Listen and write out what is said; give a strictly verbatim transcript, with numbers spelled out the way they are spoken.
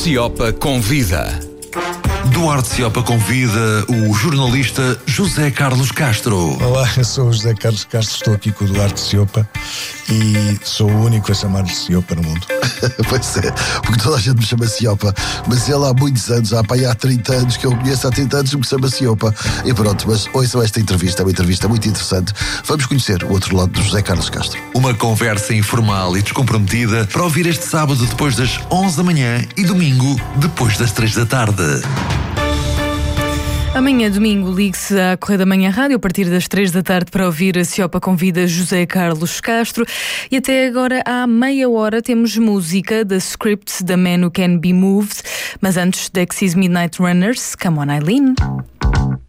Ciopa Convida. Duarte Ciopa convida o jornalista José Carlos Castro. Olá, eu sou o José Carlos Castro, estou aqui com o Duarte Ciopa e sou o único a chamar-lhe Ciopa no mundo. Pois é, porque toda a gente me chama Ciopa, mas ele há muitos anos, há, pá, há trinta anos que eu conheço, há trinta anos que me chama Ciopa. E pronto, mas ouçam esta entrevista, é uma entrevista muito interessante. Vamos conhecer o outro lado do José Carlos Castro. Uma conversa informal e descomprometida para ouvir este sábado depois das onze da manhã e domingo depois das três da tarde. Amanhã, domingo, ligue-se à Correio da Manhã Rádio a partir das três da tarde para ouvir a Ciopa Convida José Carlos Castro. E até agora, há meia hora, temos música da Script, da Man Who Can Be Moved. Mas antes, Dexys Midnight Runners, Come On Eileen.